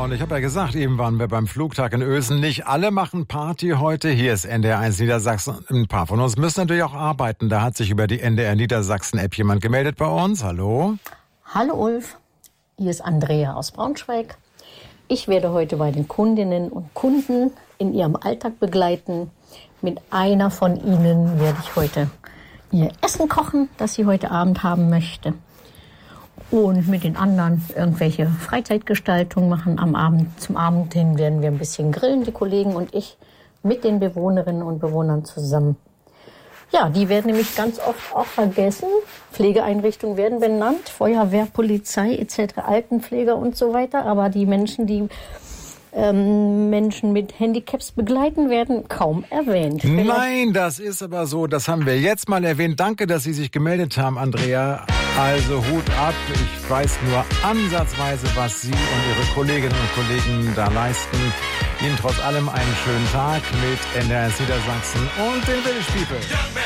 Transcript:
und ich habe ja gesagt, eben waren wir beim Flugtag in Uelzen. Nicht alle machen Party heute. Hier ist NDR 1 Niedersachsen. Ein paar von uns müssen natürlich auch arbeiten. Da hat sich über die NDR Niedersachsen-App jemand gemeldet bei uns. Hallo? Hallo Ulf, hier ist Andrea aus Braunschweig. Ich werde heute bei den Kundinnen und Kunden in ihrem Alltag begleiten. Mit einer von ihnen werde ich heute ihr Essen kochen, das sie heute Abend haben möchte. Und mit den anderen irgendwelche Freizeitgestaltung machen. Am Abend, zum Abend hin werden wir ein bisschen grillen, die Kollegen und ich, mit den Bewohnerinnen und Bewohnern zusammen. Ja, die werden nämlich ganz oft auch vergessen. Pflegeeinrichtungen werden benannt, Feuerwehr, Polizei etc., Altenpfleger und so weiter. Aber die Menschen, die Menschen mit Handicaps begleiten, werden kaum erwähnt. Nein, das ist aber so. Das haben wir jetzt mal erwähnt. Danke, dass Sie sich gemeldet haben, Andrea. Also Hut ab. Ich weiß nur ansatzweise, was Sie und Ihre Kolleginnen und Kollegen da leisten. Ihnen trotz allem einen schönen Tag mit NDR Niedersachsen und den Village People.